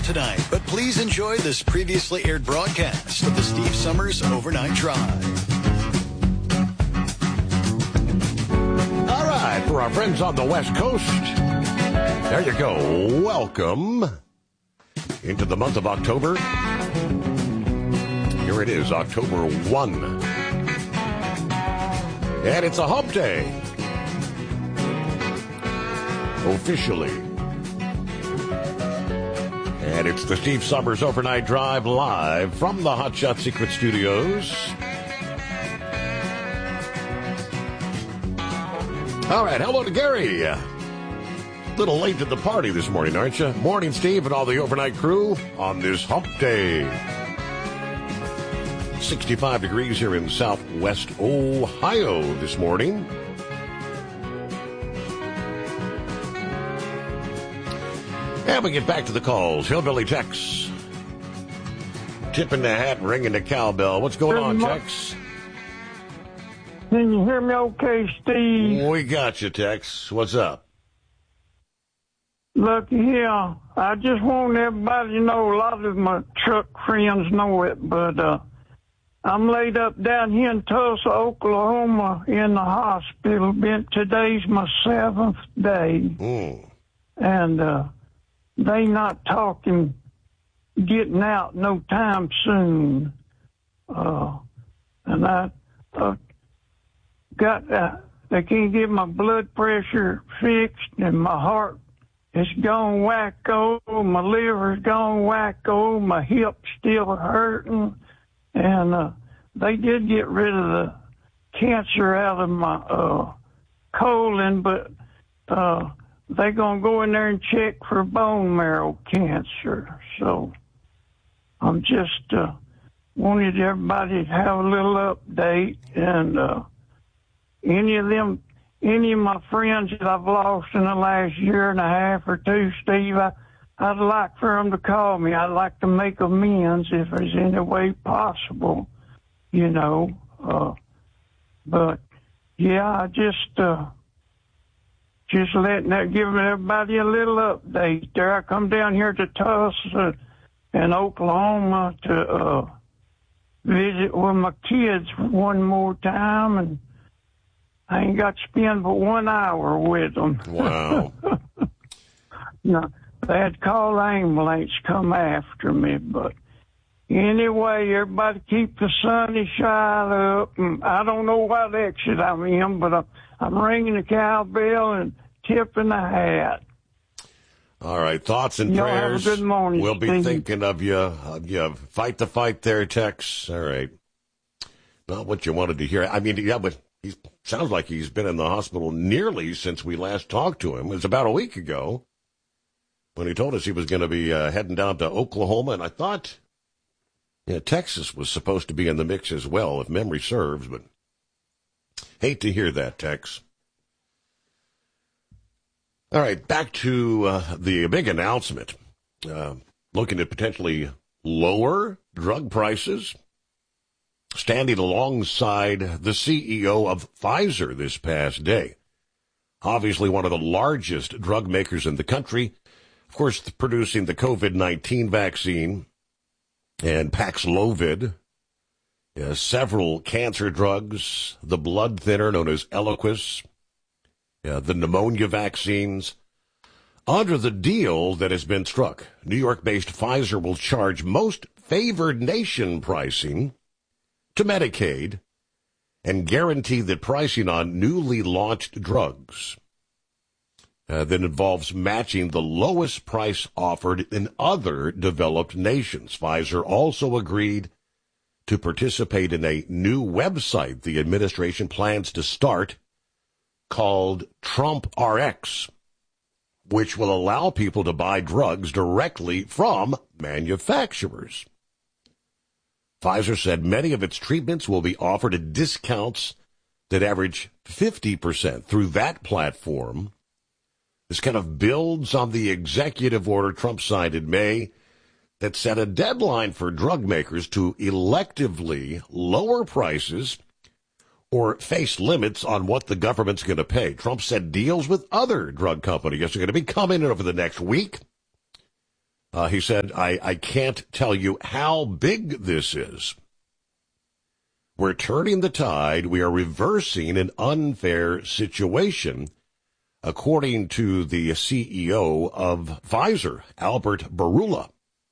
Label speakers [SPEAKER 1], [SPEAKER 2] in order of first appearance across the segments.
[SPEAKER 1] tonight, but please enjoy this previously aired broadcast of the Steve Summers Overnight Drive.
[SPEAKER 2] All right, for our friends on the West Coast, there you go. Welcome into the month of October. Here it is, October 1. And it's a hump day. Officially. And it's the Steve Summers Overnight Drive live from the Hot Shot Secret Studios. All right, hello to Gary. A little late to the party this morning, aren't you? Morning, Steve, and all the overnight crew on this hump day. 65 degrees here in Southwest Ohio this morning. And we get back to the calls. Hillbilly Tex. Tipping the hat, ringing the cowbell. What's going on, Tex?
[SPEAKER 3] Can you hear me okay, Steve?
[SPEAKER 2] We got you, Tex. What's up?
[SPEAKER 3] Look here, I just want everybody to know, a lot of my truck friends know it, but I'm laid up down here in Tulsa, Oklahoma, in the hospital. Today's my 7th day. And they not talking getting out no time soon. And I they can't get my blood pressure fixed, and my heart is gone wacko, my liver's gone wacko, my hip's still hurting. And they did get rid of the cancer out of my colon, but they're going to go in there and check for bone marrow cancer. So I'm just wanted everybody to have a little update. And any of my friends that I've lost in the last year and a half or two, Steve, I'd like for them to call me. I'd like to make amends if there's any way possible, you know. But yeah, I just giving everybody a little update there. I come down here to Tulsa and Oklahoma to visit with my kids one more time, and I ain't got to spend but 1 hour with them.
[SPEAKER 2] Wow.
[SPEAKER 3] No. They had to call the ambulance come after me, but anyway, everybody keep the sunny side up. And I don't know what exit I'm in, but I'm ringing the cowbell and tipping the hat.
[SPEAKER 2] All right, thoughts and
[SPEAKER 3] Y'all
[SPEAKER 2] prayers.
[SPEAKER 3] have a good morning,
[SPEAKER 2] we'll be
[SPEAKER 3] Steve.
[SPEAKER 2] thinking of you. Fight the fight there, Tex. All right. Not what you wanted to hear. I mean, yeah, but he sounds like he's been in the hospital nearly since we last talked to him. It was about a week ago when he told us he was going to be heading down to Oklahoma, and I thought Texas was supposed to be in the mix as well, if memory serves, but hate to hear that, Tex. All right, back to the big announcement, looking at potentially lower drug prices, standing alongside the CEO of Pfizer this past day. Obviously one of the largest drug makers in the country, of course, producing the COVID-19 vaccine and Paxlovid, several cancer drugs, the blood thinner known as Eliquis, the pneumonia vaccines. Under the deal that has been struck, New York-based Pfizer will charge most favored nation pricing to Medicaid and guarantee that pricing on newly launched drugs that involves matching the lowest price offered in other developed nations. Pfizer also agreed to participate in a new website the administration plans to start called Trump RX, which will allow people to buy drugs directly from manufacturers. Pfizer said many of its treatments will be offered at discounts that average 50% through that platform. This kind of builds on the executive order Trump signed in May that set a deadline for drug makers to electively lower prices or face limits on what the government's going to pay. Trump said deals with other drug companies are going to be coming in over the next week. He said, I can't tell you how big this is. We're turning the tide. We are reversing an unfair situation, according to the CEO of Pfizer, Albert Bourla.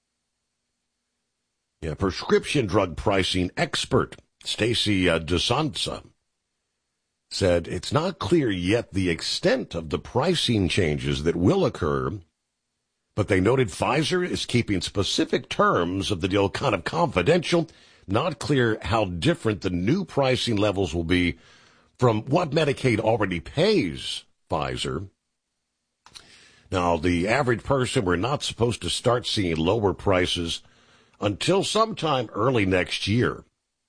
[SPEAKER 2] Prescription drug pricing expert Stacy DeSanza said it's not clear yet the extent of the pricing changes that will occur, but they noted Pfizer is keeping specific terms of the deal kind of confidential. Not clear how different the new pricing levels will be from what Medicaid already pays Pfizer. Now, the average person, we're not supposed to start seeing lower prices until sometime early next year.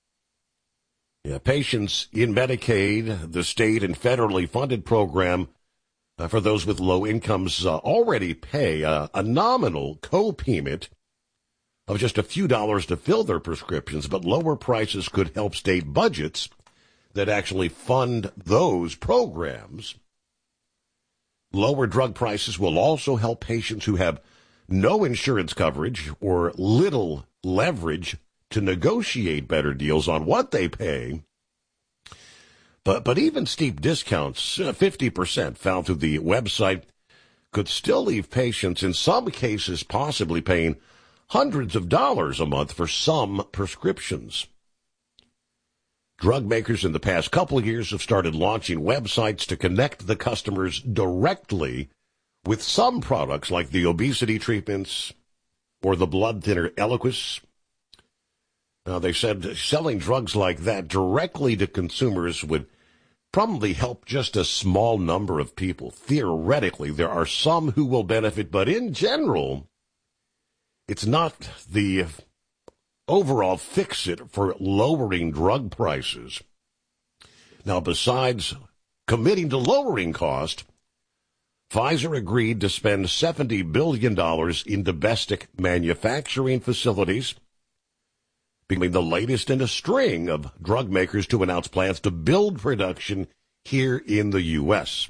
[SPEAKER 2] Patients in Medicaid, the state and federally funded program for those with low incomes, already pay a nominal co-payment of just a few dollars to fill their prescriptions, but lower prices could help state budgets that actually fund those programs. Lower drug prices will also help patients who have no insurance coverage or little leverage to negotiate better deals on what they pay. But even steep discounts, 50% found through the website, could still leave patients, in some cases, possibly paying hundreds of dollars a month for some prescriptions. Drug makers in the past couple of years have started launching websites to connect the customers directly with some products like the obesity treatments or the blood thinner Eliquis. Now, they said selling drugs like that directly to consumers would probably help just a small number of people. Theoretically, there are some who will benefit, but in general, it's not the overall fix-it for lowering drug prices. Now, besides committing to lowering cost, Pfizer agreed to spend $70 billion in domestic manufacturing facilities, becoming the latest in a string of drug makers to announce plans to build production here in the U.S.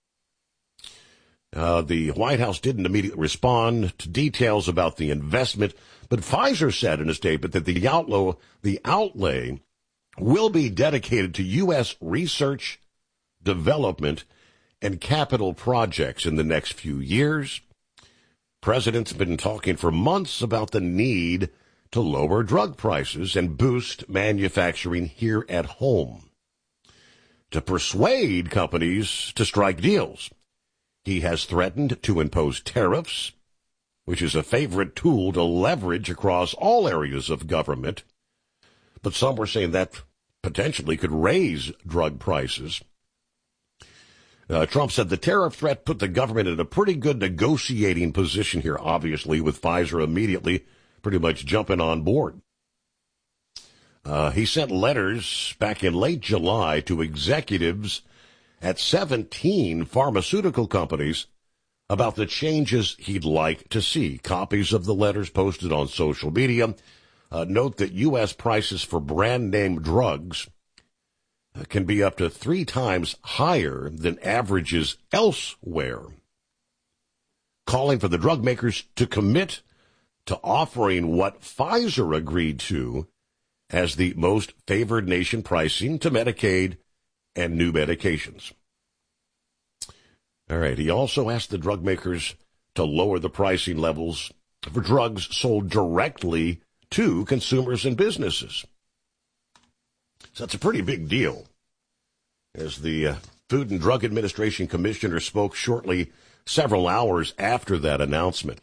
[SPEAKER 2] The White House didn't immediately respond to details about the investment, but Pfizer said in a statement that the outlay will be dedicated to U.S. research, development, and capital projects in the next few years. President's been talking for months about the need to lower drug prices and boost manufacturing here at home, to persuade companies to strike deals. He has threatened to impose tariffs, which is a favorite tool to leverage across all areas of government. But some were saying that potentially could raise drug prices. Trump said the tariff threat put the government in a pretty good negotiating position here, obviously, with Pfizer immediately pretty much jumping on board. He sent letters back in late July to executives at 17 pharmaceutical companies about the changes he'd like to see. Copies of the letters posted on social media note that U.S. prices for brand-name drugs can be up to 3 times higher than averages elsewhere, calling for the drug makers to commit to offering what Pfizer agreed to as the most favored nation pricing to Medicaid and new medications. All right, he also asked the drug makers to lower the pricing levels for drugs sold directly to consumers and businesses. So that's a pretty big deal. As the Food and Drug Administration Commissioner spoke shortly, several hours after that announcement.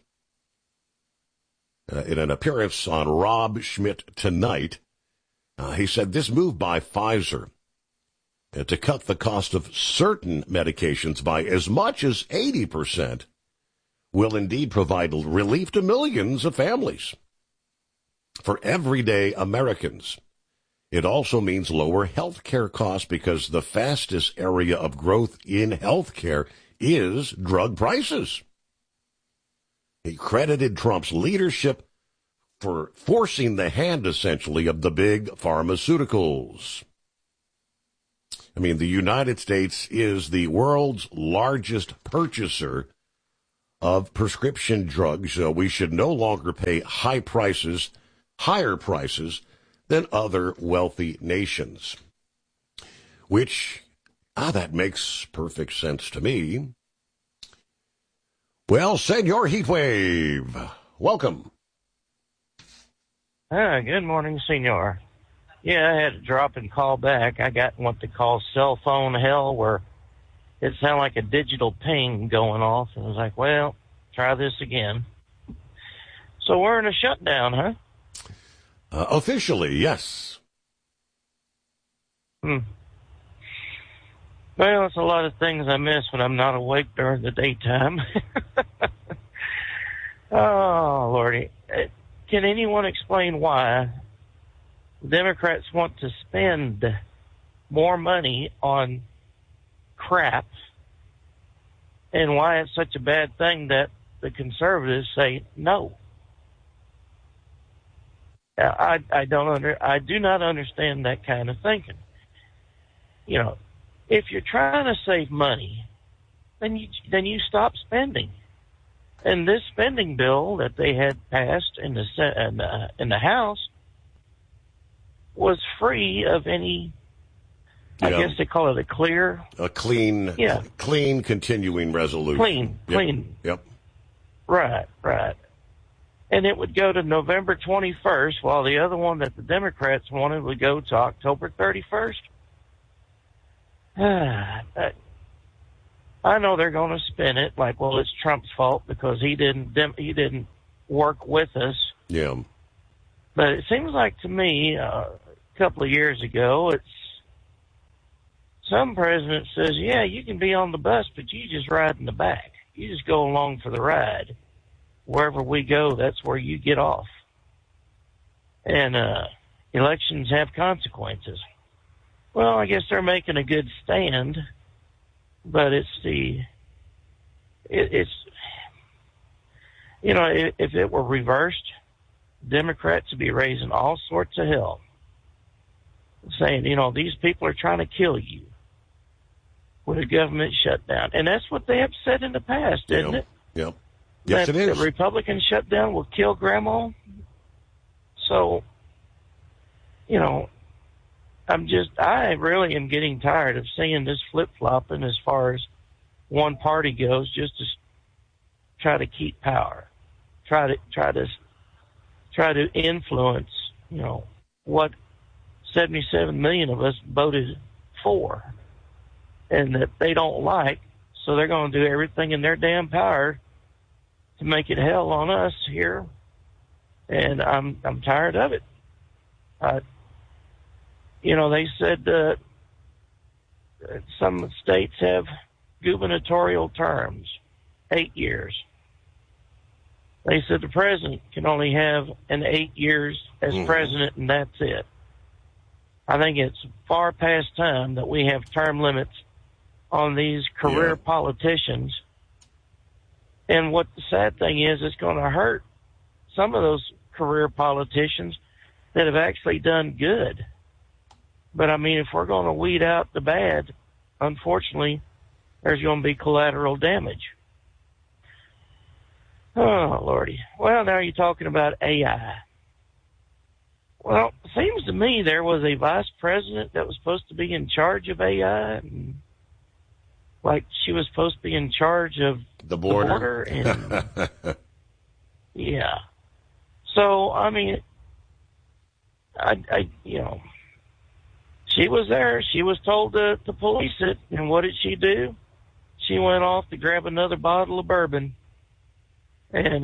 [SPEAKER 2] In an appearance on Rob Schmidt Tonight, he said this move by Pfizer to cut the cost of certain medications by as much as 80% will indeed provide relief to millions of families. For everyday Americans, it also means lower health care costs because the fastest area of growth in health care is drug prices. He credited Trump's leadership for forcing the hand, essentially, of the big pharmaceuticals. I mean, the United States is the world's largest purchaser of prescription drugs. We should no longer pay higher prices than other wealthy nations. Which, that makes perfect sense to me. Well, Senor Heatwave, welcome.
[SPEAKER 4] Good morning, Senor. Yeah, I had to drop and call back. I got what they call cell phone hell, where it sounded like a digital ping going off. And I was like, well, try this again. So we're in a shutdown, huh?
[SPEAKER 2] Officially, yes.
[SPEAKER 4] Well, it's a lot of things I miss when I'm not awake during the daytime. Oh, Lordy. Can anyone explain why Democrats want to spend more money on crap, and why it's such a bad thing that the conservatives say no? I do not understand that kind of thinking. You know, if you're trying to save money, then you stop spending. And this spending bill that they had passed in the House was free of any. I guess they call it a clean
[SPEAKER 2] continuing resolution.
[SPEAKER 4] Clean.
[SPEAKER 2] Yep.
[SPEAKER 4] Right. And it would go to November 21st, while the other one that the Democrats wanted would go to October 31st. I know they're going to spin it like, well, it's Trump's fault because he didn't work with us.
[SPEAKER 2] Yeah.
[SPEAKER 4] But it seems like to me, a couple of years ago, some president says, yeah, you can be on the bus, but you just ride in the back. You just go along for the ride. Wherever we go, that's where you get off. And elections have consequences. Well, I guess they're making a good stand, but if it were reversed, Democrats would be raising all sorts of hell, saying, these people are trying to kill you with a government shutdown. And that's what they have said in the past, isn't it?
[SPEAKER 2] Yep. Yes,
[SPEAKER 4] that
[SPEAKER 2] it is.
[SPEAKER 4] The Republican shutdown will kill Grandma. So, I really am getting tired of seeing this flip-flopping as far as one party goes, just to try to keep power, try to influence, what 77 million of us voted for, and that they don't like. So they're going to do everything in their damn power to make it hell on us here, and I'm tired of it. They said some states have gubernatorial terms, 8 years. They said the president can only have an 8 years as president, and that's it. I think it's far past time that we have term limits on these career politicians. And what the sad thing is, it's going to hurt some of those career politicians that have actually done good. But, if we're going to weed out the bad, unfortunately, there's going to be collateral damage. Oh, Lordy. Well, now you're talking about AI. Well, it seems to me there was a vice president that was supposed to be in charge of AI, and like she was supposed to be in charge of
[SPEAKER 2] the border.
[SPEAKER 4] And yeah. So, she was there. She was told to police it. And what did she do? She went off to grab another bottle of bourbon. And,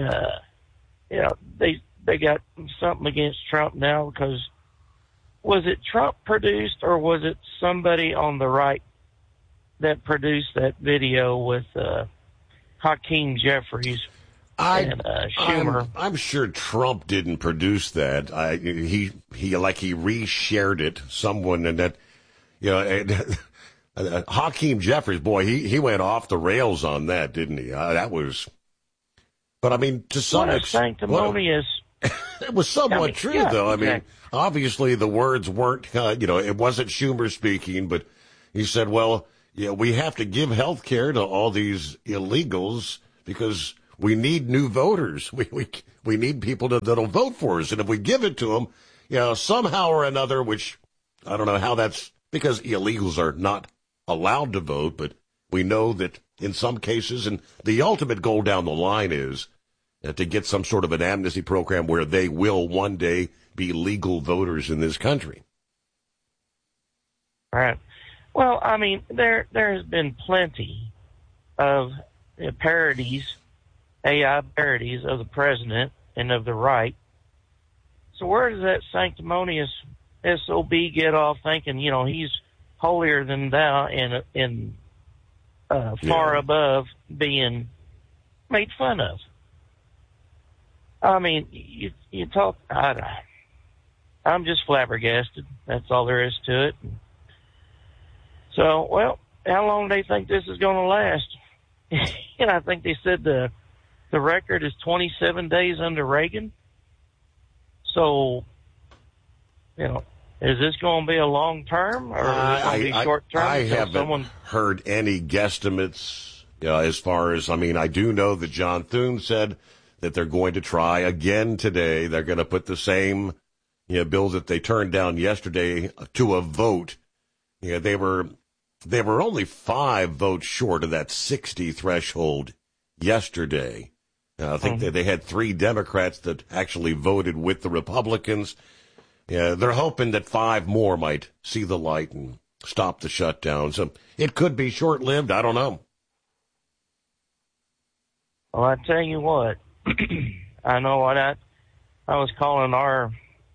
[SPEAKER 4] they got something against Trump now because was it Trump produced or was it somebody on the right that produced that video with Hakeem Jeffries and Schumer?
[SPEAKER 2] I'm sure Trump didn't produce that. He reshared it. Someone and that, Hakeem Jeffries, boy, he went off the rails on that, didn't he? That was. But to some extent,
[SPEAKER 4] sanctimonious.
[SPEAKER 2] It was somewhat true, though. Exactly. Obviously the words weren't. It wasn't Schumer speaking, but he said, "Well, we have to give health care to all these illegals because we need new voters. We need people that'll vote for us. And if we give it to them, somehow or another, which I don't know how that's because illegals are not allowed to vote, but we know that in some cases, and the ultimate goal down the line is to get some sort of an amnesty program where they will one day be legal voters in this country.
[SPEAKER 4] All right. Well, I mean, there has been plenty of parodies, AI parodies of the president and of the right. So where does that sanctimonious SOB get off thinking, he's holier than thou and far above being made fun of? I mean, you talk. I'm just flabbergasted. That's all there is to it. So, well, how long do they think this is going to last? I think they said the record is 27 days under Reagan. So, is this going to be a long term or is it going to be short term?
[SPEAKER 2] I haven't heard any guesstimates as far as, I do know that John Thune said that they're going to try again today. They're going to put the same bill that they turned down yesterday to a vote. They were only 5 votes short of that 60 threshold yesterday. I think that they had 3 Democrats that actually voted with the Republicans. They're hoping that 5 more might see the light and stop the shutdown. So it could be short-lived. I don't know.
[SPEAKER 4] Well, I tell you what, I know what I was calling our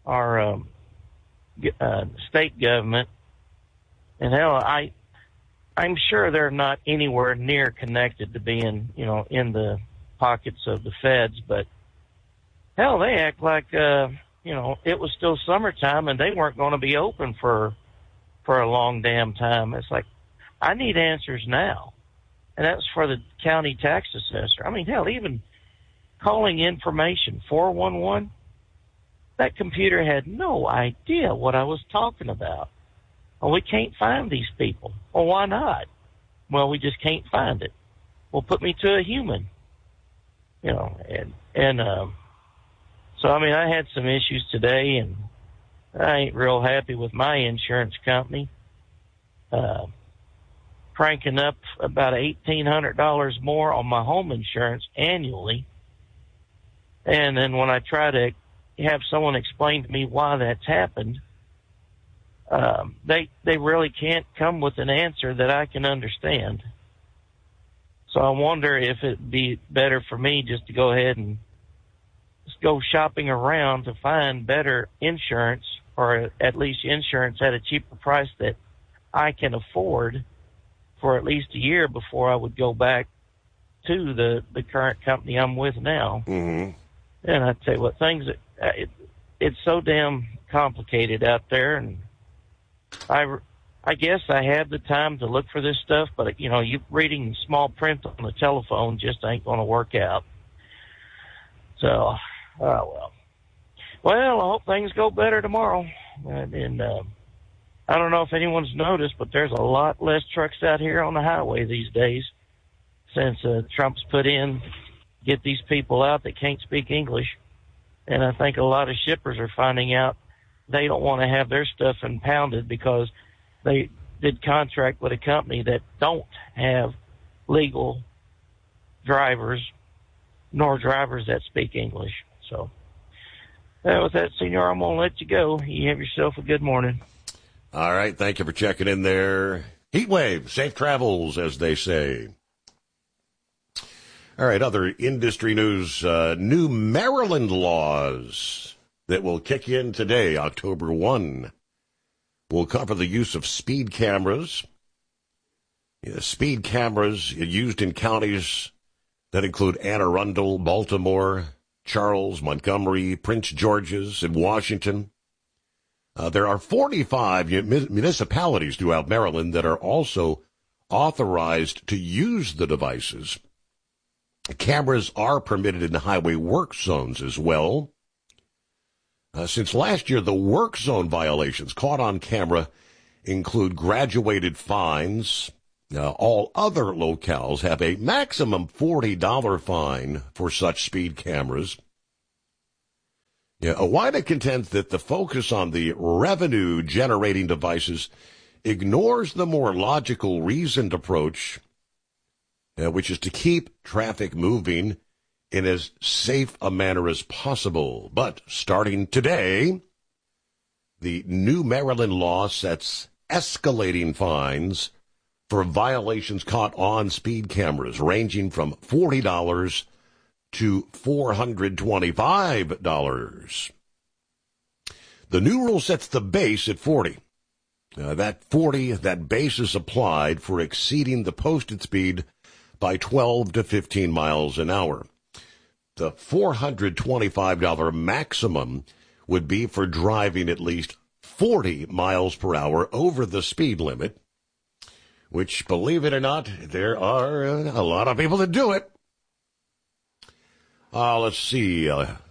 [SPEAKER 4] state government, and hell, I'm sure they're not anywhere near connected to being, in the pockets of the feds, but hell, they act like, it was still summertime and they weren't going to be open for a long damn time. It's like, I need answers now. And that's for the county tax assessor. I mean, hell, even calling information 411, that computer had no idea what I was talking about. Oh, we can't find these people. Well, why not? Well, we just can't find it. Well, put me to a human. So, I had some issues today, and I ain't real happy with my insurance company. Cranking up about $1,800 more on my home insurance annually. And then when I try to have someone explain to me why that's happened, they really can't come with an answer that I can understand. So I wonder if it'd be better for me just to go ahead and just go shopping around to find better insurance, or at least insurance at a cheaper price that I can afford for at least a year before I would go back to the current company I'm with now.
[SPEAKER 2] Mm-hmm.
[SPEAKER 4] And I tell you what, it's so damn complicated out there, and I guess I have the time to look for this stuff, but you reading small print on the telephone just ain't going to work out. So, well, I hope things go better tomorrow. And I don't know if anyone's noticed, but there's a lot less trucks out here on the highway these days since Trump's put in get these people out that can't speak English. And I think a lot of shippers are finding out they don't want to have their stuff impounded because they did contract with a company that don't have legal drivers nor drivers that speak English. So with that, Senor, I'm going to let you go. You have yourself a good morning.
[SPEAKER 2] All right. Thank you for checking in there. Heat wave, safe travels, as they say. All right. Other industry news, new Maryland laws that will kick in today, October 1, will cover the use of speed cameras. Speed cameras used in counties that include Anne Arundel, Baltimore, Charles, Montgomery, Prince George's, and Washington. There are 45 municipalities throughout Maryland that are also authorized to use the devices. Cameras are permitted in the highway work zones as well. Since last year, the work zone violations caught on camera include graduated fines, Now, all other locales have a maximum $40 fine for such speed cameras. OOIDA contends that the focus on the revenue-generating devices ignores the more logical, reasoned approach, which is to keep traffic moving in as safe a manner as possible. But starting today, the new Maryland law sets escalating fines for violations caught on speed cameras, ranging from $40 to $425. The new rule sets the base at 40. That base is applied for exceeding the posted speed by 12 to 15 miles an hour. The $425 maximum would be for driving at least 40 miles per hour over the speed limit, which, believe it or not, there are a lot of people that do it. Let's see.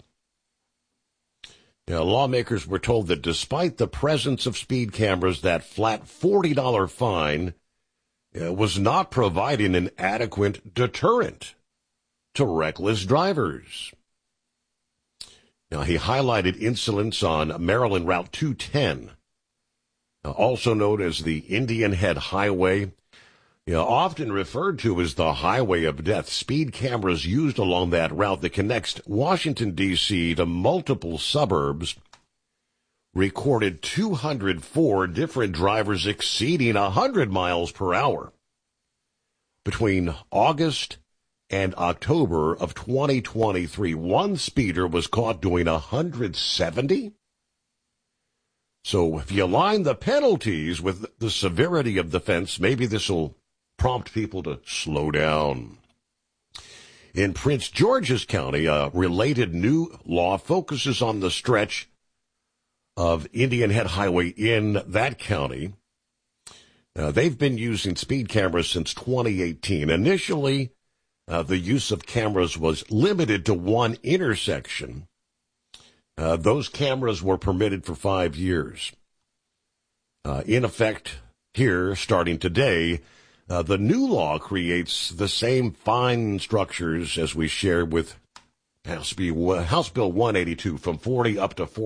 [SPEAKER 2] Lawmakers were told that despite the presence of speed cameras, that flat $40 fine was not providing an adequate deterrent to reckless drivers. Now, he highlighted incidents on Maryland Route 210, also known as the Indian Head Highway, often referred to as the Highway of Death. Speed cameras used along that route that connects Washington, D.C. to multiple suburbs recorded 204 different drivers exceeding 100 miles per hour between August and October of 2023. One speeder was caught doing 170. So if you align the penalties with the severity of the offense, maybe this will prompt people to slow down. In Prince George's County, a related new law focuses on the stretch of Indian Head Highway in that county. They've been using speed cameras since 2018. Initially, the use of cameras was limited to one intersection. Those cameras were permitted for 5 years. In effect, here, starting today, the new law creates the same fine structures as we shared with House Bill 182, from $40 up to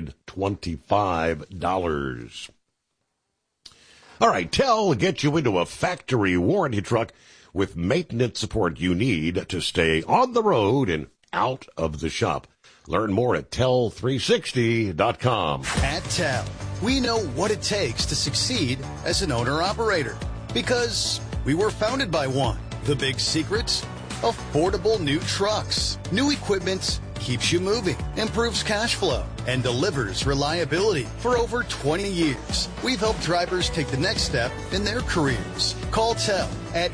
[SPEAKER 2] $425. All right, TEL will get you into a factory warranty truck with maintenance support you need to stay on the road and out of the shop. Learn more at tel360.com.
[SPEAKER 1] At TEL, we know what it takes to succeed as an owner-operator, because we were founded by one. The big secrets? Affordable new trucks. New equipment keeps you moving, improves cash flow, and delivers reliability. For over 20 years, we've helped drivers take the next step in their careers. Call TEL at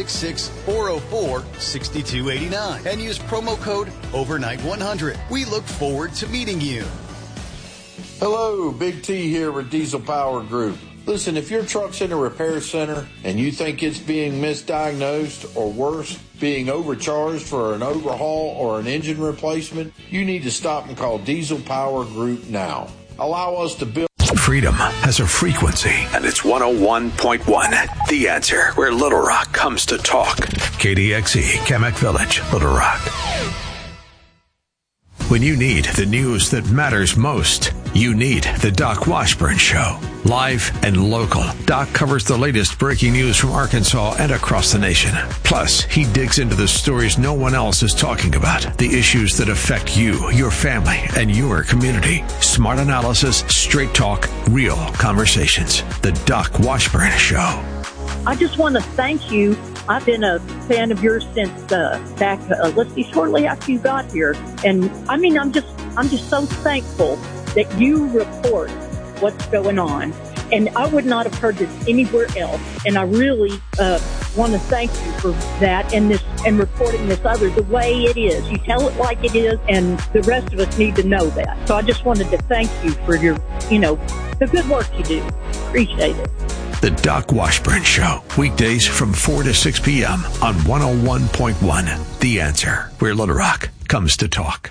[SPEAKER 1] 866-404-6289 and use promo code OVERNIGHT100. We look forward to meeting you.
[SPEAKER 5] Hello, Big T here with Diesel Power Group. Listen, if your truck's in a repair center and you think it's being misdiagnosed, or worse, being overcharged for an overhaul or an engine replacement, you need to stop and call Diesel Power Group now. Allow us to build.
[SPEAKER 6] Freedom has a frequency, and it's 101.1. The Answer, where Little Rock comes to talk. KDXE, Kamek Village, Little Rock. When you need the news that matters most, you need the Doc Washburn Show. Live and local, Doc covers the latest breaking news from Arkansas and across the nation. Plus, he digs into the stories no one else is talking about, the issues that affect you, your family, and your community. Smart analysis, straight talk, real conversations. The Doc Washburn Show.
[SPEAKER 7] I just want to thank you. I've been a fan of yours since back, let's see, shortly after you got here. And I mean, I'm just so thankful that you report what's going on. And I would not have heard this anywhere else. And I really want to thank you for that and reporting this other the way it is. You tell it like it is, and the rest of us need to know that. So I just wanted to thank you for your, the good work you do. Appreciate it.
[SPEAKER 6] The Doc Washburn Show, weekdays from 4 to 6 p.m. on 101.1. The Answer, where Little Rock comes to talk.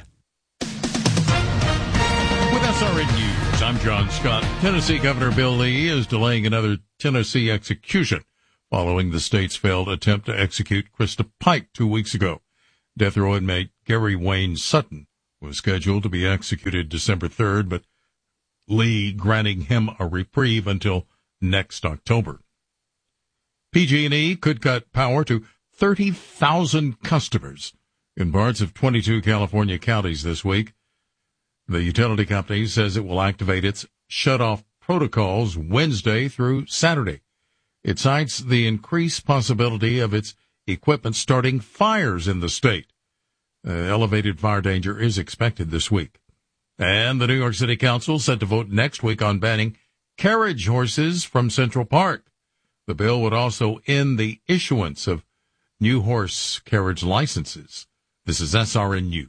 [SPEAKER 8] With SRN News, I'm John Scott. Tennessee Governor Bill Lee is delaying another Tennessee execution following the state's failed attempt to execute Krista Pike 2 weeks ago. Death row inmate Gary Wayne Sutton was scheduled to be executed December 3rd, but Lee granting him a reprieve until next October. PG&E could cut power to 30,000 customers in parts of 22 California counties this week. The utility company says it will activate its shut-off protocols Wednesday through Saturday. It cites the increased possibility of its equipment starting fires in the state. Elevated fire danger is expected this week. And the New York City Council set to vote next week on banning carriage horses from Central Park. The bill would also end the issuance of new horse carriage licenses. This is SRN News.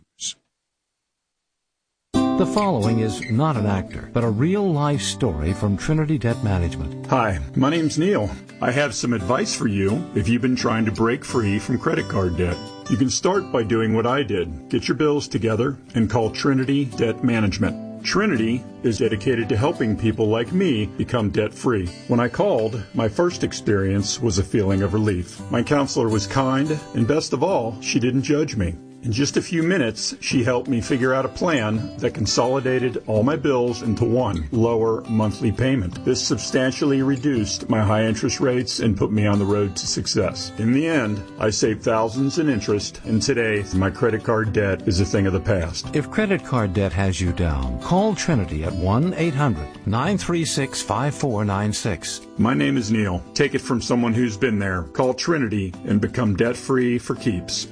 [SPEAKER 9] The following is not an actor, but a real-life story from Trinity Debt Management.
[SPEAKER 10] Hi, my name's Neil. I have some advice for you if you've been trying to break free from credit card debt. You can start by doing what I did. Get your bills together and call Trinity Debt Management. Trinity is dedicated to helping people like me become debt-free. When I called, my first experience was a feeling of relief. My counselor was kind, and best of all, she didn't judge me. In just a few minutes, she helped me figure out a plan that consolidated all my bills into one lower monthly payment. This substantially reduced my high interest rates and put me on the road to success. In the end, I saved thousands in interest, and today, my credit card debt is a thing of the past.
[SPEAKER 9] If credit card debt has you down, call Trinity at 1-800-936-5496.
[SPEAKER 10] My name is Neil. Take it from someone who's been there. Call Trinity and become debt-free for keeps.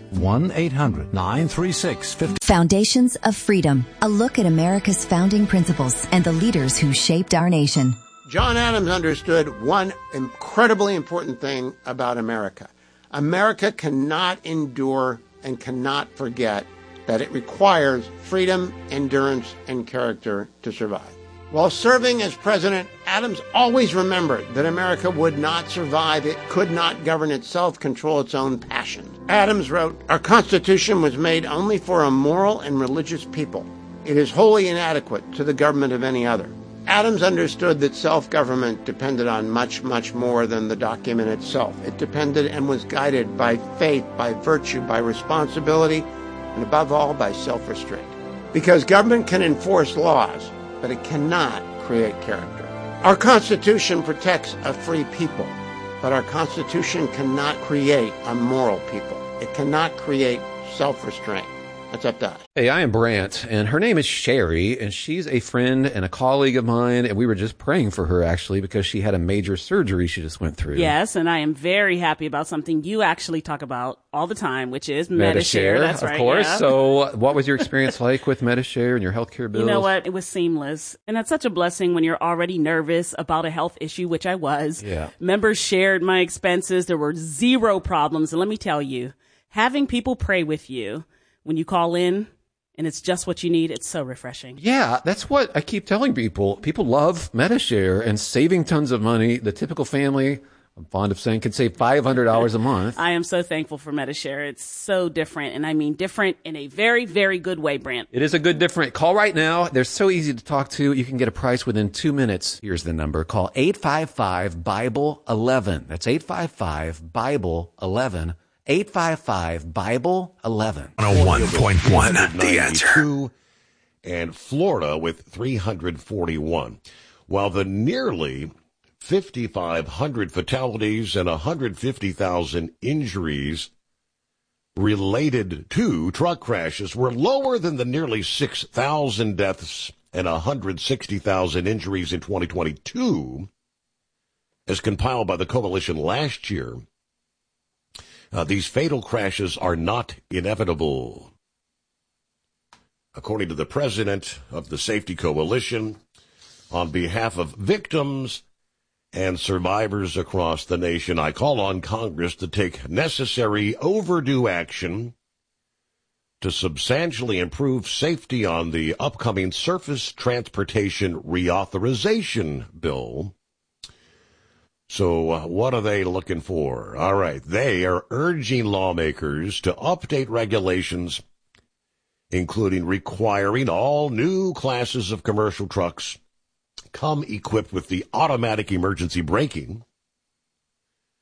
[SPEAKER 9] 1-800-936-5496.
[SPEAKER 11] Foundations of Freedom, a look at America's founding principles and the leaders who shaped our nation.
[SPEAKER 12] John Adams understood one incredibly important thing about America. America cannot endure and cannot forget that it requires freedom, endurance, and character to survive. While serving as president, Adams always remembered that America would not survive. It could not govern itself, control its own passions. Adams wrote, "Our Constitution was made only for a moral and religious people. It is wholly inadequate to the government of any other." Adams understood that self-government depended on much, much more than the document itself. It depended and was guided by faith, by virtue, by responsibility, and above all, by self-restraint. Because government can enforce laws, but it cannot create character. Our Constitution protects a free people, but our Constitution cannot create a moral people. It cannot create self-restraint. That's up to us.
[SPEAKER 13] Hey, I am Brant, and her name is Sherry, and she's a friend and a colleague of mine, and we were just praying for her, actually, because she had a major surgery she just went through.
[SPEAKER 14] Yes, and I am very happy about something you actually talk about all the time, which is Medi-Share. That's right,
[SPEAKER 13] of course.
[SPEAKER 14] Yeah.
[SPEAKER 13] So what was your experience like with Medi-Share and your healthcare bills?
[SPEAKER 14] You know what? It was seamless. And that's such a blessing when you're already nervous about a health issue, which I was.
[SPEAKER 13] Yeah.
[SPEAKER 14] Members shared my expenses. There were zero problems. And let me tell you, having people pray with you when you call in and it's just what you need, it's so refreshing.
[SPEAKER 13] Yeah, that's what I keep telling people. People love Medi-Share and saving tons of money. The typical family, I'm fond of saying, can save $500 a month.
[SPEAKER 14] I am so thankful for Medi-Share. It's so different, and I mean different in a very, very good way, Brant.
[SPEAKER 13] It is a good different. Call right now. They're so easy to talk to. You can get a price within 2 minutes. Here's the number. Call 855-BIBLE-11. That's 855-BIBLE-11. 855-BIBLE-11.
[SPEAKER 6] 101.1, The Answer.
[SPEAKER 2] And Florida with 341. While the nearly 5,500 fatalities and 150,000 injuries related to truck crashes were lower than the nearly 6,000 deaths and 160,000 injuries in 2022, as compiled by the coalition last year. These fatal crashes are not inevitable. According to the president of the Safety Coalition, on behalf of victims and survivors across the nation, I call on Congress to take necessary overdue action to substantially improve safety on the upcoming Surface Transportation Reauthorization Bill. So what are they looking for? All right, they are urging lawmakers to update regulations, including requiring all new classes of commercial trucks come equipped with the automatic emergency braking.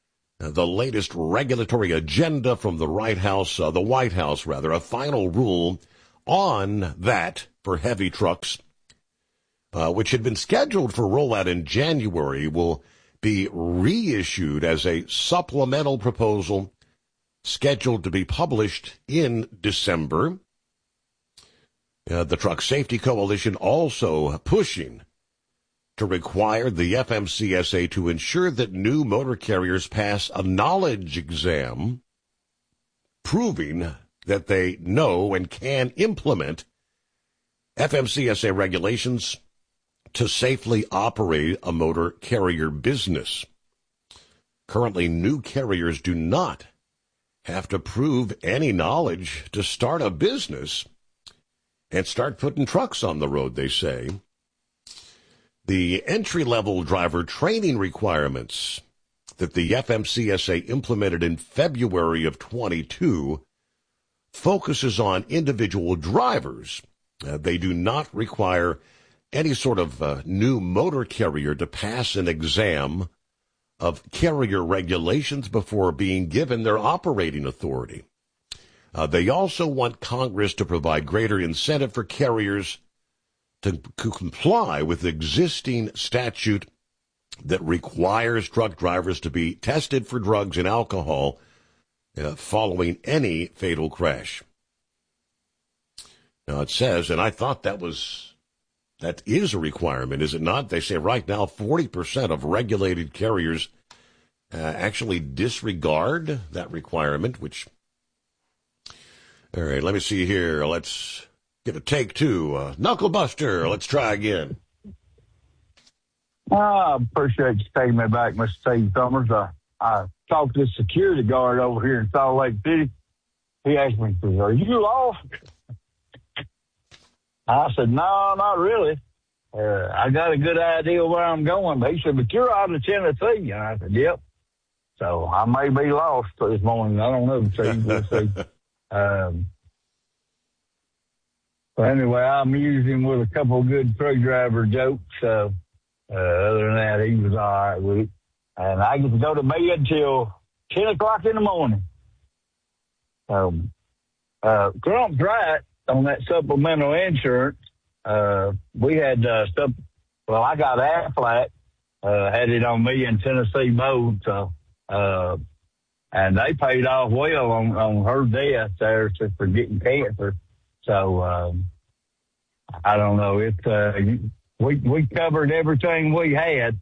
[SPEAKER 2] the latest regulatory agenda from the White House, a final rule on that for heavy trucks, which had been scheduled for rollout in January, will be reissued as a supplemental proposal scheduled to be published in December. The Truck Safety Coalition also pushing to require the FMCSA to ensure that new motor carriers pass a knowledge exam proving that they know and can implement FMCSA regulations to safely operate a motor carrier business. Currently, new carriers do not have to prove any knowledge to start a business and start putting trucks on the road, they say. The entry-level driver training requirements that the FMCSA implemented in February of 22 focuses on individual drivers. They do not require any sort of new motor carrier to pass an exam of carrier regulations before being given their operating authority. They also want Congress to provide greater incentive for carriers to comply with existing statute that requires truck drivers to be tested for drugs and alcohol following any fatal crash. Now it says, and I thought that is a requirement, is it not? They say right now 40% of regulated carriers actually disregard that requirement, which, all right, let me see here. Let's get a take two. Knuckle Buster, let's try again.
[SPEAKER 15] I appreciate you taking me back, Mr. Steve Summers. I talked to the security guard over here in Salt Lake City. He asked me, "Are you lost?" I said, "No, not really. I got a good idea where I'm going." But he said, "But you're out of Tennessee." And I said, "Yep." So I may be lost this morning. I don't know, Steve. We'll see. But anyway, I amused him with a couple of good truck driver jokes. Other than that, he was all right with it. And I get to go to bed until 10 o'clock in the morning. Trump's right on that supplemental insurance. We had I got Aflac, had it on me in Tennessee both. So, and they paid off well on her death there for getting cancer. So, I don't know. We covered everything we had.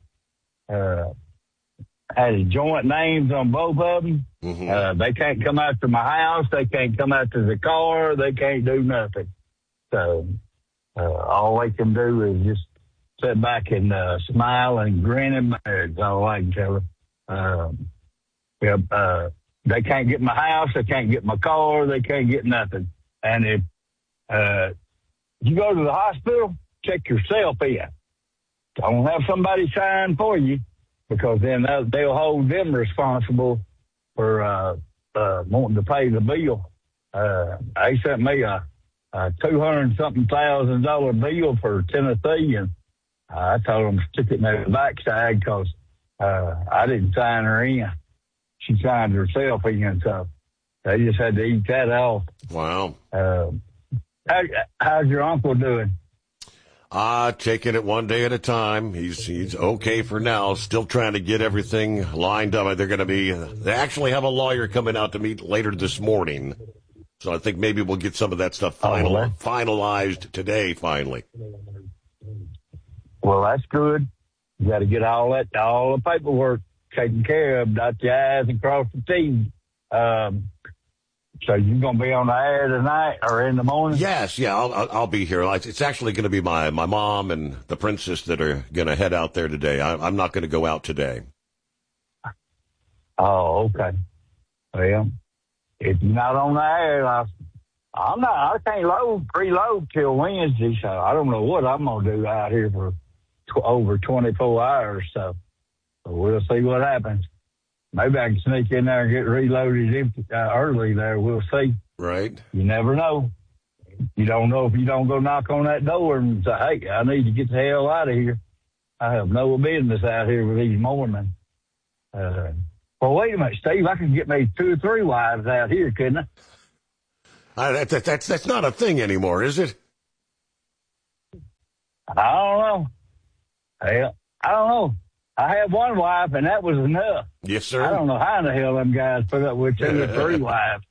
[SPEAKER 15] Had joint names on both of them. Mm-hmm. They can't come out to my house. They can't come out to the car. They can't do nothing. So, all they can do is just sit back and smile and grin and bear. That's all I can tell them. They can't get my house. They can't get my car. They can't get nothing. And if you go to the hospital, check yourself in. Don't have somebody sign for you, because then they'll hold them responsible for wanting to pay the bill. They sent me a $200-something thousand bill for Tennessee, and I told them to stick it in their backside because I didn't sign her in. She signed herself in, so they just had to eat that off.
[SPEAKER 2] Wow.
[SPEAKER 15] How's your uncle doing?
[SPEAKER 2] Taking it one day at a time. He's okay for now. Still trying to get everything lined up. They actually have a lawyer coming out to meet later this morning. So I think maybe we'll get some of that stuff finalized today, finally.
[SPEAKER 15] Well, that's good. You got to get all the paperwork taken care of, dot the I's and cross the T's. So you're going to be on the air tonight or in the morning?
[SPEAKER 2] Yes, yeah, I'll be here. It's actually going to be my mom and the princess that are going to head out there today. I'm not going to go out today.
[SPEAKER 15] Oh, okay. Well, if you're not on the air, I can't preload till Wednesday, so I don't know what I'm going to do out here for over 24 hours. So we'll see what happens. Maybe I can sneak in there and get reloaded early there. We'll see.
[SPEAKER 2] Right.
[SPEAKER 15] You never know. You don't know if you don't go knock on that door and say, "Hey, I need to get the hell out of here. I have no business out here with these mormons." Well, wait a minute, Steve. I could get me 2 or 3 wives out here, couldn't I?
[SPEAKER 2] That's not a thing anymore, is it?
[SPEAKER 15] I don't know. Hell, I don't know. I had 1 wife, and that was enough.
[SPEAKER 2] Yes, sir.
[SPEAKER 15] I don't know how in the hell them guys put up with 2 or 3 wives.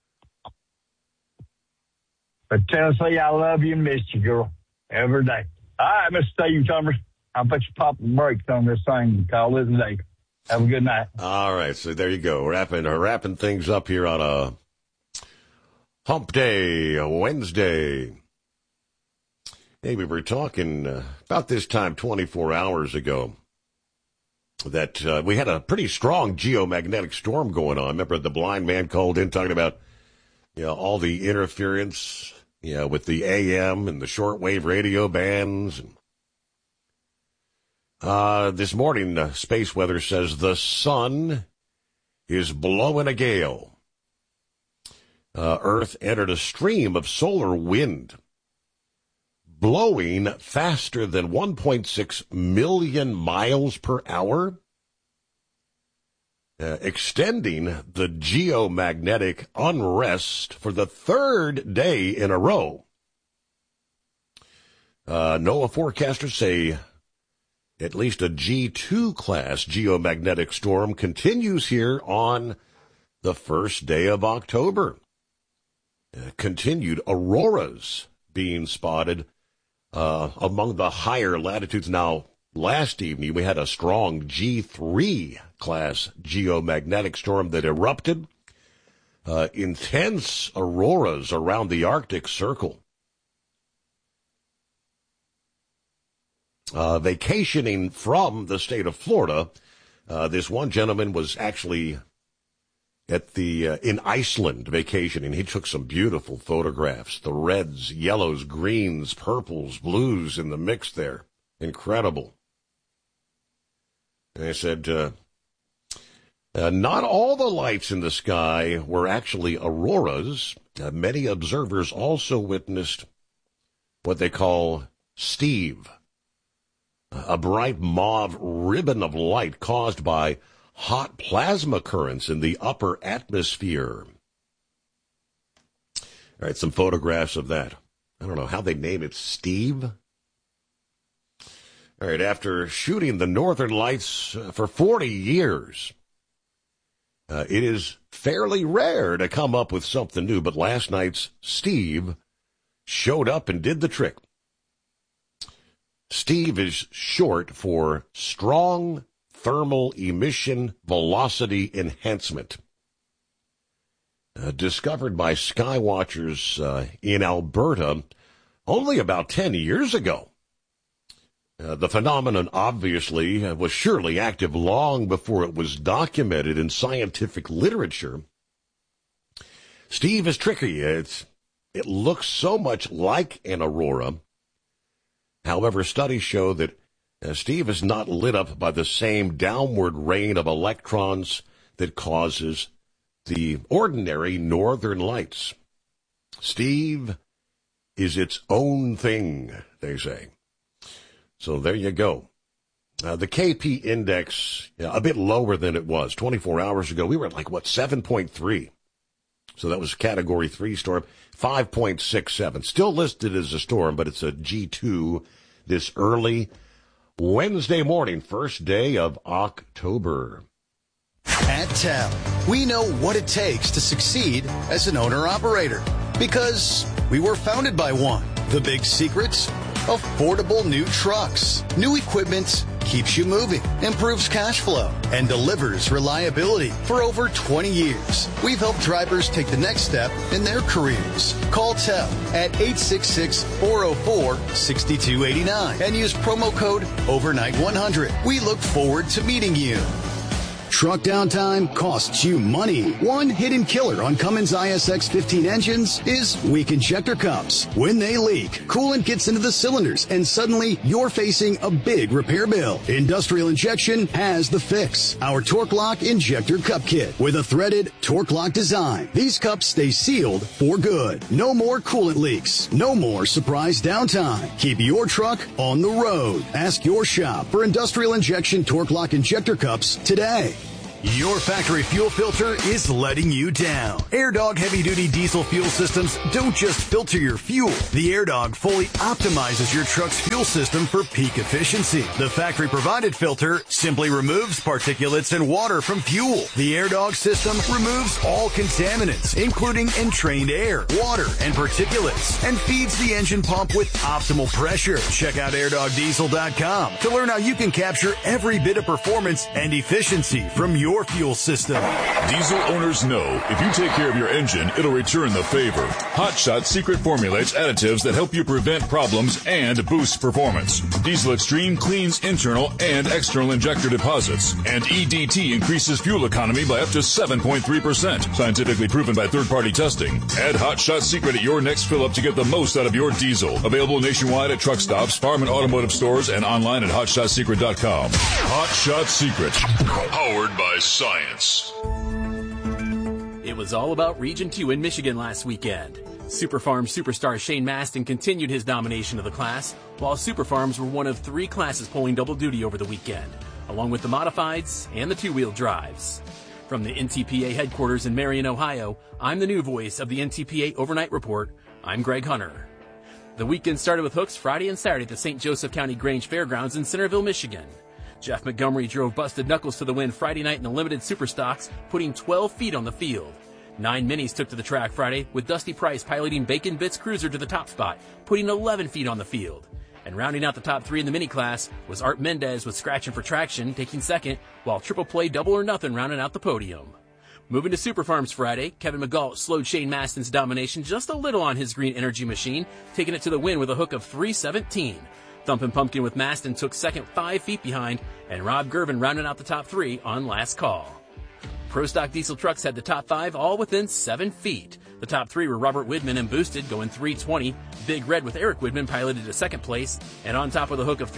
[SPEAKER 15] But Tennessee, I love you and miss you, girl, every day. All right, Mr. Steve Summers, I'll bet you pop the brakes on this thing and call it a day. Have a good night.
[SPEAKER 2] All right, so there you go. Wrapping things up here on a hump day, a Wednesday. Hey, we were talking about this time 24 hours ago that we had a pretty strong geomagnetic storm going on. Remember the blind man called in talking about all the interference with the AM and the shortwave radio bands. This morning, space weather says the sun is blowing a gale. Earth entered a stream of solar wind, blowing faster than 1.6 million miles per hour, extending the geomagnetic unrest for the 3rd day in a row. NOAA forecasters say at least a G2 class geomagnetic storm continues here on the 1st day of October. Continued auroras being spotted among the higher latitudes. Now, last evening we had a strong G3 class geomagnetic storm that erupted. Intense auroras around the Arctic Circle. Vacationing from the state of Florida, this one gentleman was actually at in Iceland vacationing. He took some beautiful photographs. The reds, yellows, greens, purples, blues in the mix there. Incredible. And I said, not all the lights in the sky were actually auroras. Many observers also witnessed what they call Steve, a bright mauve ribbon of light caused by hot plasma currents in the upper atmosphere. All right, some photographs of that. I don't know how they name it, Steve. All right, after shooting the Northern Lights for 40 years, it is fairly rare to come up with something new, but last night's Steve showed up and did the trick. Steve is short for Strong Thermal Emission Velocity Enhancement. Discovered by skywatchers in Alberta only about 10 years ago. The phenomenon obviously was surely active long before it was documented in scientific literature. Steve is tricky. It looks so much like an aurora. However, studies show that Steve is not lit up by the same downward rain of electrons that causes the ordinary northern lights. Steve is its own thing, they say. So there you go. The KP index, a bit lower than it was. 24 hours ago, we were at 7.3. So that was Category 3 storm. 5.67. Still listed as a storm, but it's a G2 this early Wednesday morning, 1st day of October.
[SPEAKER 1] At TEL, we know what it takes to succeed as an owner-operator because we were founded by one. The big secrets? Affordable new trucks. New equipment keeps you moving, improves cash flow, and delivers reliability. For over 20 years, we've helped drivers take the next step in their careers. Call TEL at 866-404-6289 and use promo code OVERNIGHT100. We look forward to meeting you. Truck downtime costs you money. One hidden killer on Cummins ISX-15 engines is weak injector cups. When they leak, coolant gets into the cylinders and suddenly you're facing a big repair bill. Industrial Injection has the fix. Our Torque Lock Injector Cup Kit with a threaded Torque Lock design. These cups stay sealed for good. No more coolant leaks. No more surprise downtime. Keep your truck on the road. Ask your shop for Industrial Injection Torque Lock Injector Cups today. Your factory fuel filter is letting you down. AirDog heavy-duty diesel fuel systems don't just filter your fuel. The AirDog fully optimizes your truck's fuel system for peak efficiency. The factory-provided filter simply removes particulates and water from fuel. The AirDog system removes all contaminants, including entrained air, water, and particulates, and feeds the engine pump with optimal pressure. Check out airdogdiesel.com to learn how you can capture every bit of performance and efficiency from your fuel system.
[SPEAKER 16] Diesel owners know if you take care of your engine, it'll return the favor. Hot Shot secret formulates additives that help you prevent problems and boost performance. Diesel Extreme cleans internal and external injector deposits, and EDT increases fuel economy by up to 7.3%. Scientifically proven by third-party testing. Add Hot Shot secret at your next fill-up to get the most out of your diesel. Available nationwide at truck stops, farm and automotive stores, and online at hotshotsecret.com. Hot Shot Secret. Powered by science.
[SPEAKER 17] It was all about Region 2 in Michigan last weekend. Superfarm superstar Shane Maston continued his domination of the class, while Superfarms were one of 3 classes pulling double duty over the weekend, along with the modifieds and the two-wheel drives. From the NTPA headquarters in Marion, Ohio, I'm the new voice of the NTPA Overnight Report. I'm Greg Hunter. The weekend started with hooks Friday and Saturday at the St. Joseph County Grange Fairgrounds in Centerville, Michigan. Jeff Montgomery drove Busted Knuckles to the win Friday night in the limited Superstocks, putting 12 feet on the field. 9 minis took to the track Friday, with Dusty Price piloting Bacon Bits Cruiser to the top spot, putting 11 feet on the field. And rounding out the top 3 in the mini class was Art Mendez with Scratchin' for Traction, taking second, while Triple Play Double or Nothing rounding out the podium. Moving to Superfarms Friday, Kevin McGault slowed Shane Maston's domination just a little on his Green Energy machine, taking it to the win with a hook of 317. Thumpin' Pumpkin with Maston took second 5 feet behind, and Rob Gervin rounded out the top 3 on last call. Pro Stock Diesel trucks had the top 5 all within 7 feet. The top 3 were Robert Widman and Boosted going 320, Big Red with Eric Widman piloted to second place, and on top of the hook of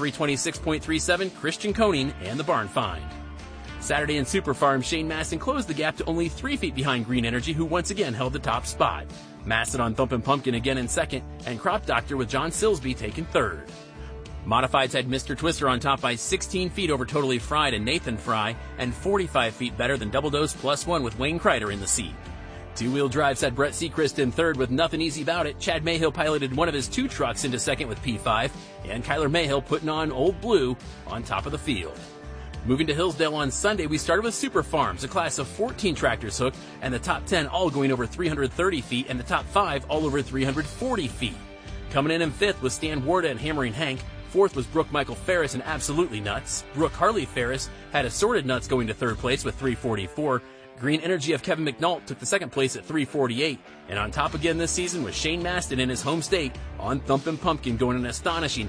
[SPEAKER 17] 326.37, Christian Koning and the Barn Find. Saturday in Superfarm, Shane Maston closed the gap to only 3 feet behind Green Energy, who once again held the top spot. Maston on Thumpin' Pumpkin again in second, and Crop Doctor with John Silsby taking third. Modifieds had Mr. Twister on top by 16 feet over Totally Fried and Nathan Fry, and 45 feet better than Double Dose Plus One with Wayne Kreider in the seat. Two-wheel drives had Brett Seacrest in third with nothing easy about it. Chad Mayhill piloted one of his 2 trucks into second with P5, and Kyler Mayhill putting on Old Blue on top of the field. Moving to Hillsdale on Sunday, we started with Super Farms, a class of 14 tractors hooked, and the top 10 all going over 330 feet, and the top 5 all over 340 feet. Coming in 5th was Stan Warda and Hammering Hank. 4th was Brooke Michael Ferris and Absolutely Nuts. Brooke Harley Ferris had Assorted Nuts going to 3rd place with 344. Green Energy of Kevin McNaught took the 2nd place at 348. And on top again this season was Shane Maston in his home state on Thumpin' Pumpkin going an astonishing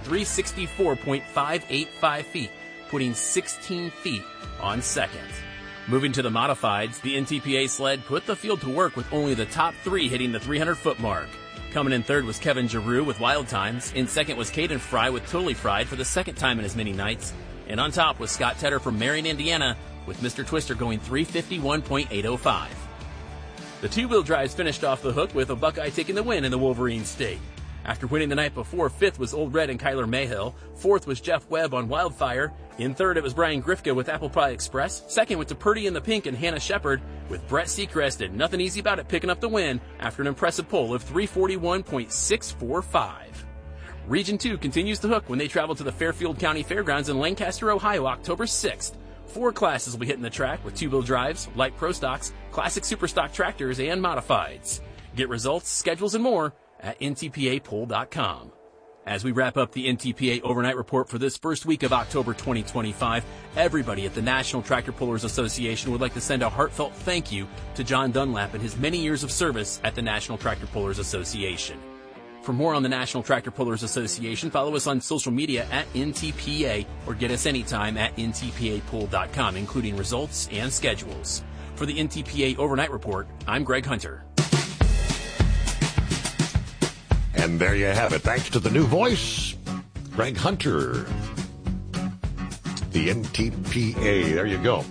[SPEAKER 17] 364.585 feet, putting 16 feet on second. Moving to the modifieds, the NTPA sled put the field to work with only the top 3 hitting the 300-foot mark. Coming in 3rd was Kevin Giroux with Wild Times. In 2nd was Caden Fry with Totally Fried for the 2nd time in as many nights. And on top was Scott Tedder from Marion, Indiana, with Mr. Twister going 351.805. The two-wheel drives finished off the hook with a Buckeye taking the win in the Wolverine State. After winning the night before, 5th was Old Red and Kyler Mayhill. 4th was Jeff Webb on Wildfire. In 3rd, it was Brian Grifka with Apple Pie Express. 2nd went to Purdy in the Pink and Hannah Shepard, with Brett Seacrest and Nothing Easy About It picking up the win after an impressive pole of 341.645. Region 2 continues to hook when they travel to the Fairfield County Fairgrounds in Lancaster, Ohio, October 6th. 4 classes will be hitting the track with two-wheel drives, light pro stocks, classic super stock tractors, and modifieds. Get results, schedules, and more at ntpapoll.com. As we wrap up the NTPA Overnight Report for this first week of October 2025, everybody at the National Tractor Pullers Association would like to send a heartfelt thank you to John Dunlap and his many years of service at the National Tractor Pullers Association. For more on the National Tractor Pullers Association, follow us on social media at NTPA or get us anytime at ntpapoll.com, including results and schedules. For the NTPA Overnight Report, I'm Greg Hunter.
[SPEAKER 2] And there you have it. Thanks to the new voice, Greg Hunter. The NTPA. There you go.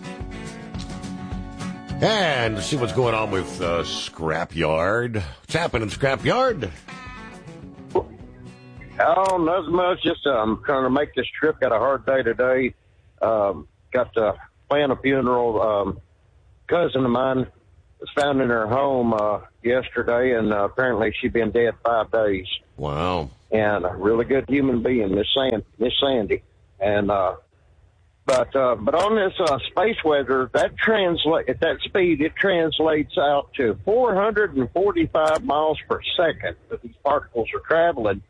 [SPEAKER 2] And see what's going on with Scrapyard. What's happening, Scrapyard?
[SPEAKER 18] Oh, not as much. Just I'm trying to make this trip. Got a hard day today. Got to plan a funeral cousin of mine was found in her home yesterday, and apparently she'd been dead 5 days.
[SPEAKER 2] Wow.
[SPEAKER 18] And a really good human being, Miss Sandy. And but on this space weather, at that speed, it translates out to 445 miles per second that these particles are traveling.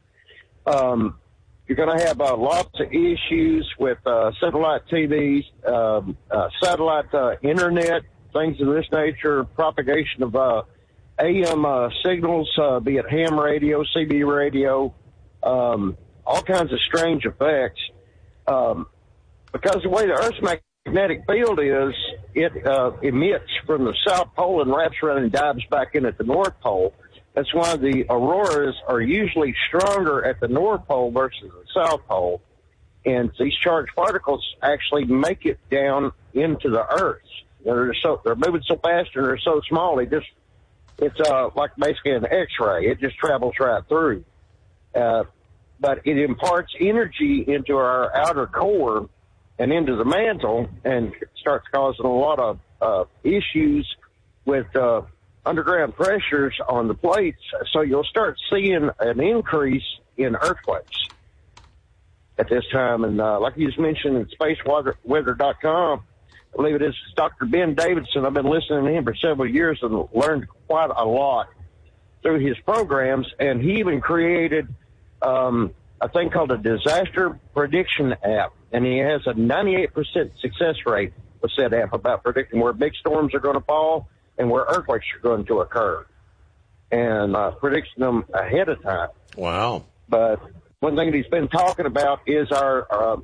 [SPEAKER 18] You're going to have lots of issues with satellite TVs, satellite internet, things of this nature, propagation of AM signals, be it ham radio, CB radio, all kinds of strange effects. Because the way the Earth's magnetic field is, it emits from the South Pole and wraps around and dives back in at the North Pole. That's why the auroras are usually stronger at the North Pole versus the South Pole. And these charged particles actually make it down into the Earth. They're moving so fast and they're so small, it's like basically an X-ray. It just travels right through. But it imparts energy into our outer core and into the mantle, and starts causing a lot of issues with underground pressures on the plates. So you'll start seeing an increase in earthquakes at this time. And like you just mentioned in spaceweather.com, I believe it is Dr. Ben Davidson. I've been listening to him for several years and learned quite a lot through his programs. And he even created a thing called a disaster prediction app. And he has a 98% success rate with said app about predicting where big storms are going to fall and where earthquakes are going to occur, and predicting them ahead of time.
[SPEAKER 2] Wow.
[SPEAKER 18] But one thing that he's been talking about is our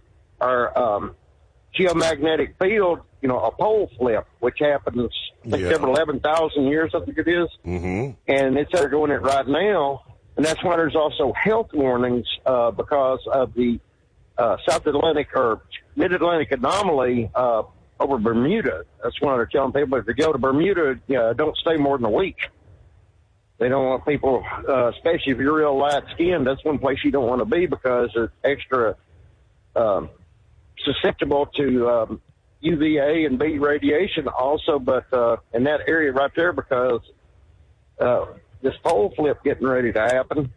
[SPEAKER 18] geomagnetic field, a pole flip, which happens every 11,000 years, I think it is.
[SPEAKER 2] Mm-hmm.
[SPEAKER 18] And it's undergoing it right now. And that's why there's also health warnings because of the South Atlantic or Mid-Atlantic anomaly over Bermuda. That's why they're telling people if you go to Bermuda, don't stay more than a week. They don't want people, especially if you're real light-skinned, that's one place you don't want to be because it's extra susceptible to UVA and B radiation also, but in that area right there because this pole flip getting ready to happen,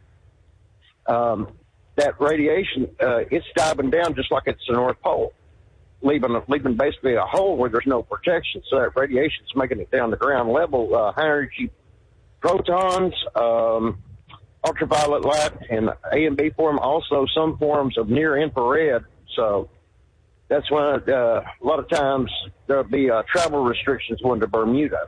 [SPEAKER 18] that radiation, it's diving down just like it's the North Pole, leaving basically a hole where there's no protection. So that radiation's making it down to ground level. High energy protons, ultraviolet light, and A and B form, also some forms of near infrared. So that's why a lot of times there'll be travel restrictions going to Bermuda.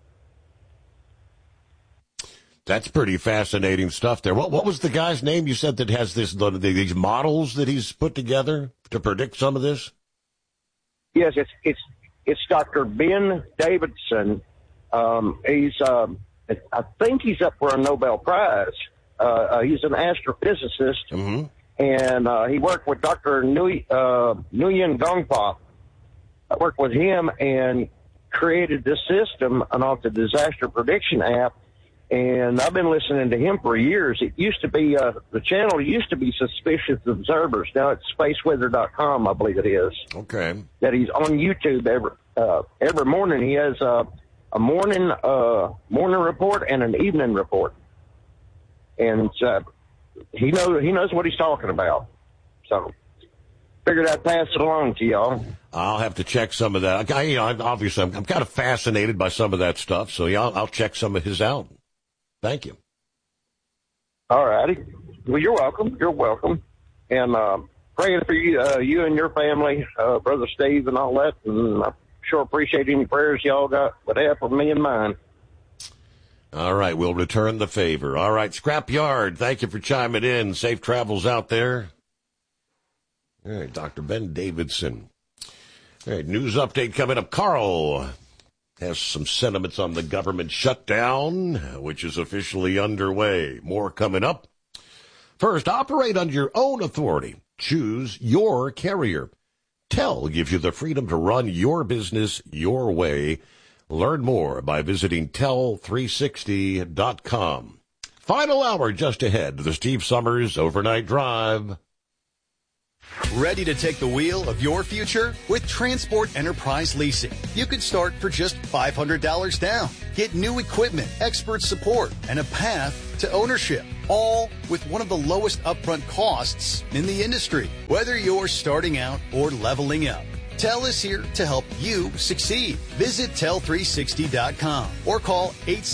[SPEAKER 2] That's pretty fascinating stuff there. What was the guy's name you said that has these models that he's put together to predict some of this?
[SPEAKER 18] Yes, it's Dr. Ben Davidson. He's I think he's up for a Nobel Prize. He's an astrophysicist,
[SPEAKER 2] mm-hmm.
[SPEAKER 18] and he worked with Dr. Nguyen Gongpa. I worked with him and created this system on the disaster prediction app. And I've been listening to him for years. It used to be, the channel used to be Suspicious Observers. Now it's spaceweather.com, I believe it is.
[SPEAKER 2] Okay.
[SPEAKER 18] That he's on YouTube every morning. He has a morning report and an evening report. And he knows what he's talking about. So figured I'd pass it along to y'all.
[SPEAKER 2] I'll have to check some of that. Obviously, I'm kind of fascinated by some of that stuff. So yeah, I'll check some of his out. Thank you.
[SPEAKER 18] All righty. Well, you're welcome. You're welcome. And praying for you and your family, Brother Steve and all that. And I sure appreciate any prayers y'all got would have for me and mine.
[SPEAKER 2] All right. We'll return the favor. All right. Scrapyard, thank you for chiming in. Safe travels out there. All right. Dr. Ben Davidson. All right. News update coming up. Carl has some sentiments on the government shutdown, which is officially underway. More coming up. First, operate under your own authority. Choose your carrier. TEL gives you the freedom to run your business your way. Learn more by visiting tel360.com. Final hour just ahead. The Steve Summers Overnight Drive.
[SPEAKER 1] Ready to take the wheel of your future? With Transport Enterprise Leasing, you can start for just $500 down. Get new equipment, expert support, and a path to ownership, all with one of the lowest upfront costs in the industry. Whether you're starting out or leveling up, TEL is here to help you succeed. Visit tel360.com or call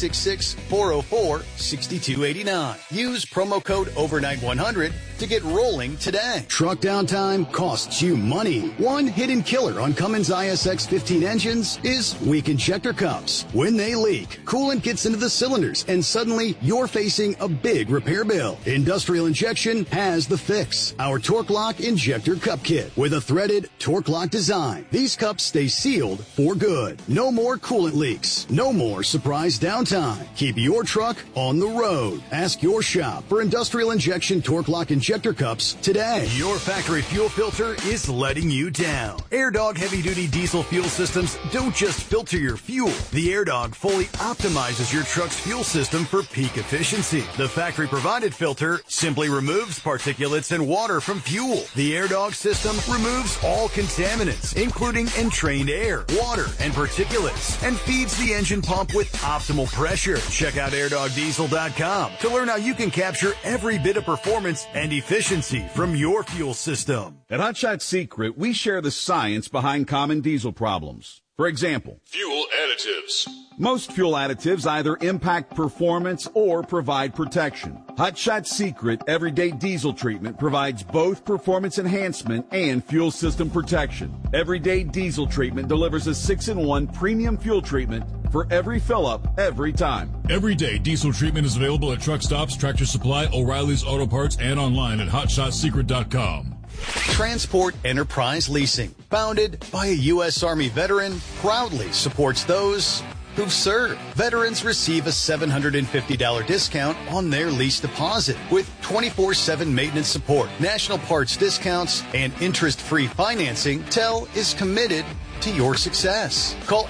[SPEAKER 1] 866-404-6289. Use promo code overnight100 to get rolling today.
[SPEAKER 19] Truck downtime costs you money. One hidden killer on Cummins ISX 15 engines is weak injector cups. When they leak, coolant gets into the cylinders and suddenly you're facing a big repair bill. Industrial Injection has the fix. Our Torque Lock Injector Cup Kit with a threaded Torque Lock design. These cups stay sealed for good. No more coolant leaks. No more surprise downtime. Keep your truck on the road. Ask your shop for Industrial Injection Torque Lock Injector Cups today.
[SPEAKER 20] Your factory fuel filter is letting you down. AirDog heavy-duty diesel fuel systems don't just filter your fuel. The AirDog fully optimizes your truck's fuel system for peak efficiency. The factory-provided filter simply removes particulates and water from fuel. The AirDog system removes all contaminants, including entrained air, water, and particulates, and feeds the engine pump with optimal pressure. Check out airdogdiesel.com to learn how you can capture every bit of performance and efficiency from your fuel system.
[SPEAKER 21] At Hot Shot Secret, we share the science behind common diesel problems. For example,
[SPEAKER 16] fuel additives.
[SPEAKER 21] Most fuel additives either impact performance or provide protection. Hot Shot Secret Everyday Diesel Treatment provides both performance enhancement and fuel system protection. Everyday Diesel Treatment delivers a 6-in-1 premium fuel treatment for every fill-up, every time.
[SPEAKER 16] Everyday Diesel Treatment is available at truck stops, Tractor Supply, O'Reilly's Auto Parts, and online at hotshotsecret.com.
[SPEAKER 1] Transport Enterprise Leasing, founded by a U.S. Army veteran, proudly supports those who've served. Veterans receive a $750 discount on their lease deposit with 24/7 maintenance support, national parts discounts, and interest-free financing. TEL is committed to your success. Call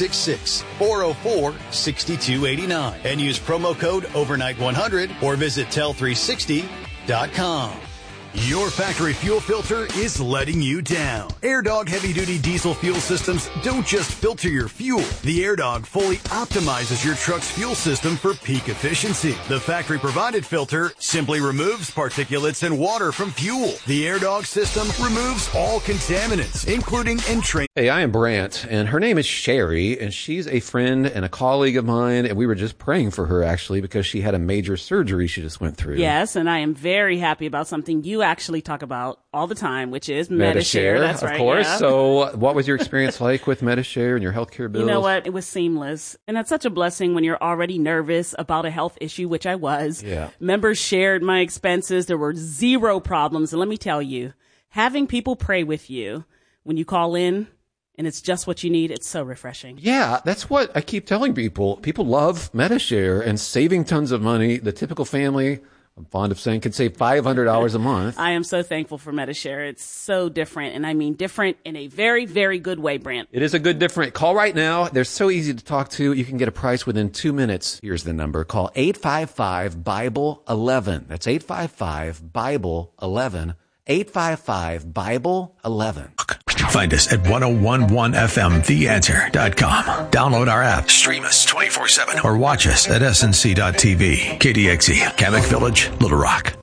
[SPEAKER 1] 866-404-6289 and use promo code overnight100 or visit tel360.com.
[SPEAKER 20] Your factory fuel filter is letting you down. AirDog heavy-duty diesel fuel systems don't just filter your fuel. The AirDog fully optimizes your truck's fuel system for peak efficiency. The factory-provided filter simply removes particulates and water from fuel. The AirDog system removes all contaminants, including entrained...
[SPEAKER 13] Hey, I am Brant, and her name is Sherry, and she's a friend and a colleague of mine, and we were just praying for her, actually, because she had a major surgery she just went through.
[SPEAKER 14] Yes, and I am very happy about something you actually talk about all the time, which is Medi-Share. That's right,
[SPEAKER 13] of course.
[SPEAKER 14] Yeah.
[SPEAKER 13] So what was your experience like with Medi-Share and your healthcare bills?
[SPEAKER 14] You know what? It was seamless. And that's such a blessing when you're already nervous about a health issue, which I was.
[SPEAKER 13] Yeah.
[SPEAKER 14] Members shared my expenses. There were zero problems. And let me tell you, having people pray with you when you call in and it's just what you need, it's so refreshing.
[SPEAKER 13] Yeah, that's what I keep telling people. People love Medi-Share and saving tons of money. The typical family, I'm fond of saying, can save $500 a month.
[SPEAKER 14] I am so thankful for Medi-Share. It's so different, and I mean different in a very, very good way, Brant.
[SPEAKER 13] It is a good different. Call right now. They're so easy to talk to. You can get a price within 2 minutes. Here's the number. Call 855-BIBLE-11. That's 855-BIBLE-11. 855-BIBLE-11.
[SPEAKER 6] Find us at 1011FMTheAnswer.com. Download our app, stream us 24/7, or watch us at snc.tv. KDXE, Kamek Village, Little Rock.